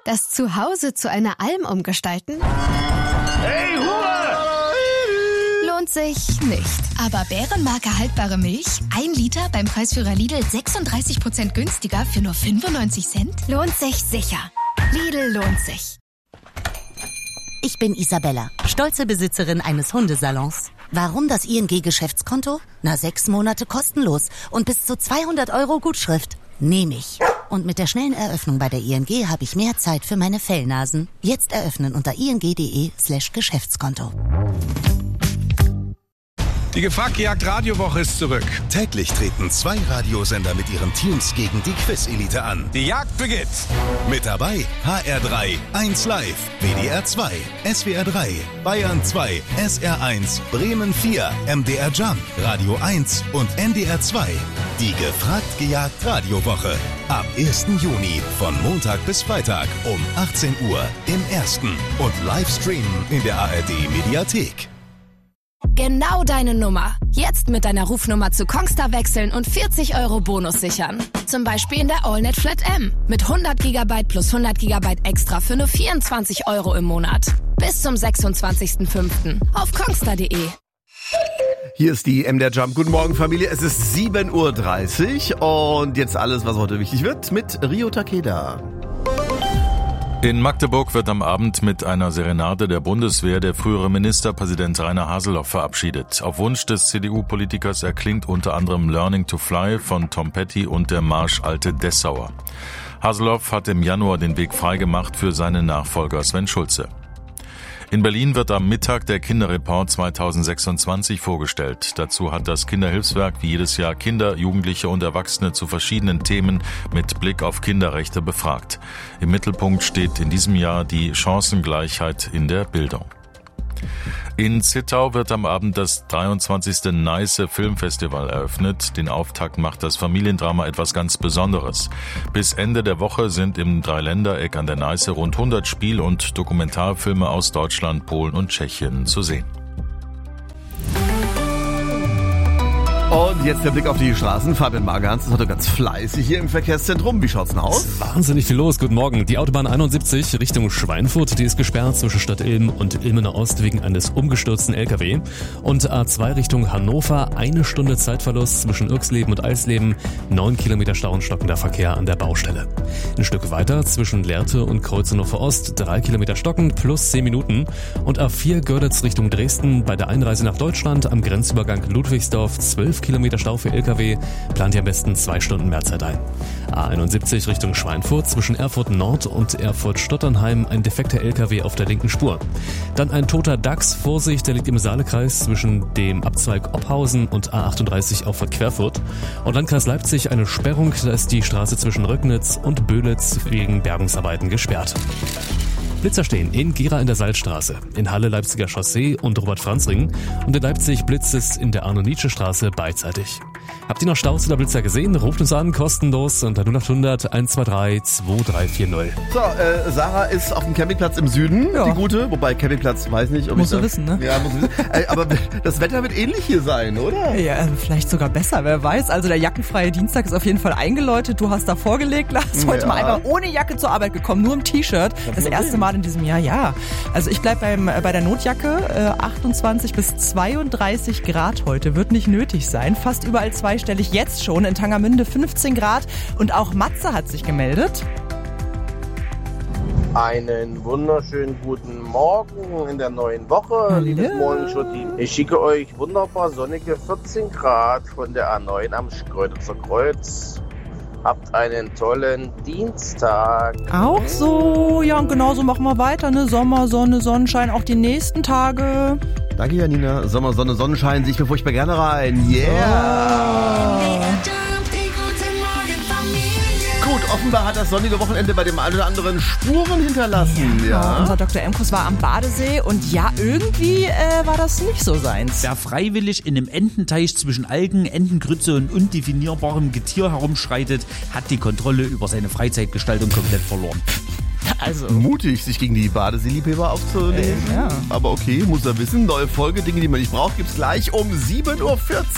Das Zuhause zu einer Alm umgestalten? Hey, Ruhe! Lohnt sich nicht. Aber Bärenmarke haltbare Milch, 1 Liter beim Preisführer Lidl 36% günstiger für nur 95 Cent? Lohnt sich sicher. Lidl lohnt sich. Ich bin Isabella, stolze Besitzerin eines Hundesalons. Warum das ING-Geschäftskonto? 6 Monate kostenlos und bis zu 200 € Gutschrift. Nehme ich. Und mit der schnellen Eröffnung bei der ING habe ich mehr Zeit für meine Fellnasen. Jetzt eröffnen unter ing.de/Geschäftskonto. Die Gefragt-Gejagt Radiowoche ist zurück. Täglich treten 2 Radiosender mit ihren Teams gegen die Quiz-Elite an. Die Jagd beginnt. Mit dabei HR3, 1 Live, WDR 2, SWR 3, Bayern 2, SR1, Bremen 4, MDR Jump, Radio 1 und NDR 2. Die Gefragt-Gejagt Radiowoche. Ab 1. Juni von Montag bis Freitag um 18 Uhr im Ersten und Livestreamen in der ARD Mediathek. Genau deine Nummer. Jetzt mit deiner Rufnummer zu Kongstar wechseln und 40 € Bonus sichern. Zum Beispiel in der AllNet Flat M. Mit 100 GB plus 100 GB extra für nur 24 € im Monat. Bis zum 26.05. auf kongstar.de. Hier ist die MDR Jump. Guten Morgen, Familie. Es ist 7:30 Uhr und jetzt alles, was heute wichtig wird, mit Rio Takeda. In Magdeburg wird am Abend mit einer Serenade der Bundeswehr der frühere Ministerpräsident Rainer Haseloff verabschiedet. Auf Wunsch des CDU-Politikers erklingt unter anderem Learning to Fly von Tom Petty und der Marsch Alte Dessauer. Haseloff hat im Januar den Weg freigemacht für seinen Nachfolger Sven Schulze. In Berlin wird am Mittag der Kinderreport 2026 vorgestellt. Dazu hat das Kinderhilfswerk wie jedes Jahr Kinder, Jugendliche und Erwachsene zu verschiedenen Themen mit Blick auf Kinderrechte befragt. Im Mittelpunkt steht in diesem Jahr die Chancengleichheit in der Bildung. In Zittau wird am Abend das 23. Neiße Filmfestival eröffnet. Den Auftakt macht das Familiendrama etwas ganz Besonderes. Bis Ende der Woche sind im Dreiländereck an der Neiße rund 100 Spiel- und Dokumentarfilme aus Deutschland, Polen und Tschechien zu sehen. Und jetzt der Blick auf die Straßen. Fabian Magerhans ist heute ganz fleißig hier im Verkehrszentrum. Wie schaut's denn aus? Wahnsinnig viel los. Guten Morgen. Die Autobahn 71 Richtung Schweinfurt, die ist gesperrt zwischen Stadt Ilm und Ilmener Ost wegen eines umgestürzten LKW. Und A2 Richtung Hannover, 1 Stunde Zeitverlust zwischen Irksleben und Eisleben, 9 Kilometer Stau und stockender Verkehr an der Baustelle. Ein Stück weiter zwischen Lehrte und Kreuznhofer Ost, 3 Kilometer stocken plus 10 Minuten. Und A4 Görlitz Richtung Dresden bei der Einreise nach Deutschland am Grenzübergang Ludwigsdorf, 12 Kilometer Stau für LKW, plant ihr am besten 2 Stunden mehr Zeit ein. A71 Richtung Schweinfurt zwischen Erfurt Nord und Erfurt Stotternheim ein defekter LKW auf der linken Spur. Dann ein toter Dachs, Vorsicht, der liegt im Saalekreis zwischen dem Abzweig Ophausen und A38 auf Querfurt. Und Landkreis Leipzig eine Sperrung, da ist die Straße zwischen Röcknitz und Böhlitz wegen Bergungsarbeiten gesperrt. Blitzer stehen in Gera in der Salzstraße, in Halle Leipziger Chaussee und Robert-Franz-Ring und in Leipzig blitzt es in der Arno-Nietzsche-Straße beidseitig. Habt ihr noch Staus oder Blitzer gesehen? Ruft uns an, kostenlos unter 0800 123 2340. So, Sarah ist auf dem Campingplatz im Süden, die gute, wobei Campingplatz, weiß nicht, ob muss ich wissen, ne? Ja, muss ich wissen. Aber das Wetter wird ähnlich hier sein, oder? Ja, vielleicht sogar besser, wer weiß. Also der jackenfreie Dienstag ist auf jeden Fall eingeläutet. Du hast da vorgelegt, Lars, heute mal einfach ohne Jacke zur Arbeit gekommen, nur im T-Shirt. Das erste Mal in diesem Jahr, ja. Also ich bleib bei der Notjacke, 28 bis 32 Grad heute, wird nicht nötig sein. Fast überall zweistellig jetzt schon, in Tangermünde 15 Grad und auch Matze hat sich gemeldet. Einen wunderschönen guten Morgen in der neuen Woche, liebes Morning-Show-Team. Ich schicke euch wunderbar sonnige 14 Grad von der A9 am Schkeuditzer Kreuz. Habt einen tollen Dienstag. Auch so, ja, und genauso machen wir weiter, ne? Sommer, Sonne, Sonnenschein, auch die nächsten Tage. Danke, Janina. Sommer, Sonne, Sonnenschein, sehe ich mir furchtbar gerne rein. Yeah! Gut, offenbar hat das sonnige Wochenende bei dem einen oder anderen Spuren hinterlassen. Ja. Unser Dr. Emkus war am Badesee und ja, irgendwie war das nicht so seins. Wer freiwillig in einem Ententeich zwischen Algen, Entengrütze und undefinierbarem Getier herumschreitet, hat die Kontrolle über seine Freizeitgestaltung komplett verloren. Also mutig, sich gegen die Badeseeliebhaber aufzunehmen. Ja. Aber okay, muss er wissen. Neue Folge, Dinge, die man nicht braucht, gibt's gleich um 7:40 Uhr.